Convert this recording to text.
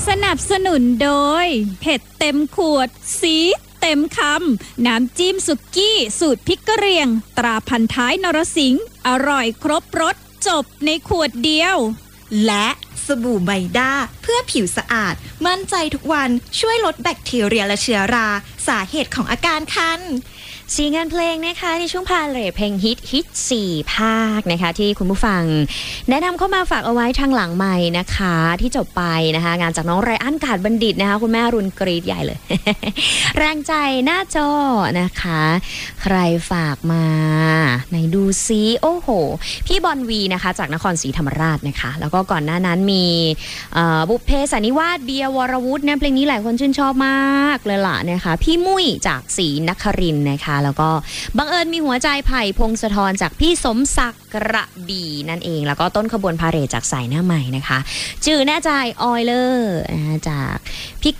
สนับสนุนโดยเผ็ดเต็มขวดสีเต็มคำน้ำจิ้มสุกี้สูตรพริกกะเหรี่ยงตราพันท้ายนรสิงห์อร่อยครบรสจบในขวดเดียวและสบู่ไบด้าเพื่อผิวสะอาดมั่นใจทุกวันช่วยลดแบคทีเรียและเชื้อราสาเหตุของอาการคัน 4งานเพลงนะคะในช่วงพาเลทเพลงฮิต4ภาคนะคะที่คุณผู้ฟังแนะนำเข้ามาฝากเอาไว้ทางหลังไมค์นะคะที่จบไปนะคะงานจากน้องไรอันกาดบัณฑิตนะคะคุณแม่รุนกรีดใหญ่เลย แรงใจหน้าจอนะคะใครฝากมาไหนดูซิโอ้โหพี่บอลวีนะคะจากนครศรีธรรมราชนะคะแล้วก็ก่อนหน้านั้นมีบุพเพสันนิวาสเบียร์วรวุฒินะเพลงนี้หลายคนชื่นชอบมากเลยล่ะนะคะพี่มุ้ยจากศรีนครินทร์นะคะแล้วก็บังเอิญมีหัวใจไผ่พงศธรจากพี่สมศักดิ์กระบี่นั่นเองแล้วก็ต้นขบวนพาเหรดจากสายหน้าใหม่นะคะจื่อแน่ใจออยเลอร์จากพี่